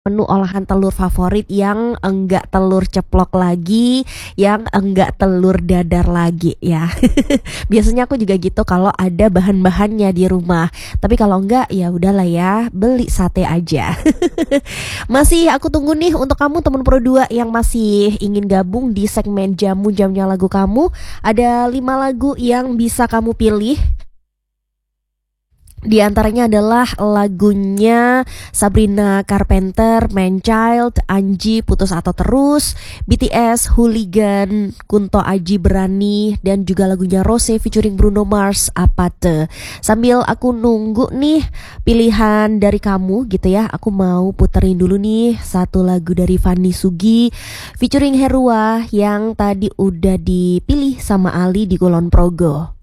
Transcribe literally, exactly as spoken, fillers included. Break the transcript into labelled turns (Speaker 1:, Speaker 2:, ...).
Speaker 1: Menu olahan telur favorit yang enggak telur ceplok lagi, yang enggak telur dadar lagi ya. Biasanya aku juga gitu kalau ada bahan-bahannya di rumah. Tapi kalau enggak ya udahlah ya, beli sate aja. Masih aku tunggu nih untuk kamu teman Pro dua yang masih ingin gabung di segmen Jamu Jamnya Lagu Kamu. Ada lima lagu yang bisa kamu pilih. Di antaranya adalah lagunya Sabrina Carpenter, Man Child, Anji Putus Atau Terus, B T S, Hooligan, Kunto Aji Berani, dan juga lagunya Rose featuring Bruno Mars, Apate. Sambil aku nunggu nih pilihan dari kamu gitu ya, aku mau puterin dulu nih satu lagu dari Fanny Sugi featuring Herua yang tadi udah dipilih sama Ali di Kulon Progo.